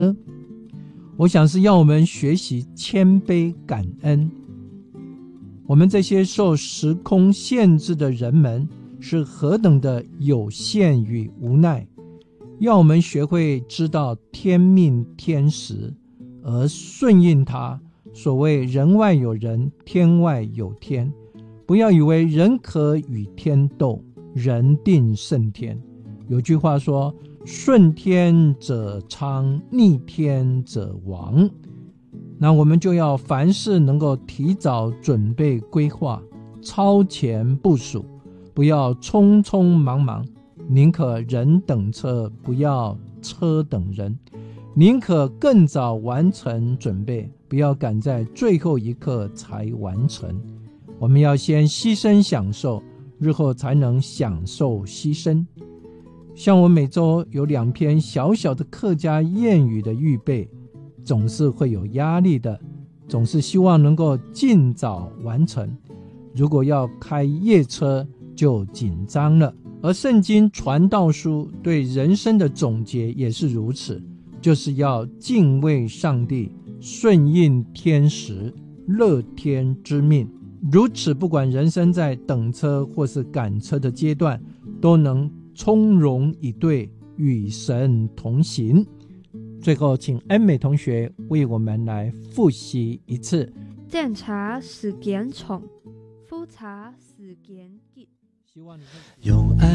我想是要我们学习谦卑感恩。我们这些受时空限制的人们是何等的有限与无奈，要我们学会知道天命天时，而顺应它。所谓人外有人，天外有天，不要以为人可与天斗，人定胜天。有句话说，顺天者昌，逆天者亡。那我们就要凡事能够提早准备规划，超前部署，不要匆匆忙忙，宁可人等车，不要车等人，宁可更早完成准备，不要赶在最后一刻才完成。我们要先牺牲享受，日后才能享受牺牲。像我每周有2篇小小的客家谚语的预备，总是会有压力的，总是希望能够尽早完成。如果要开夜车就紧张了。而圣经传道书对人生的总结也是如此，就是要敬畏上帝，顺应天时，乐天之命。如此，不管人生在等车或是赶车的阶段，都能从容以对，与神同行。最后请恩美同学为我们来复习一次。 检查时间重，复查时间急。 希望你用爱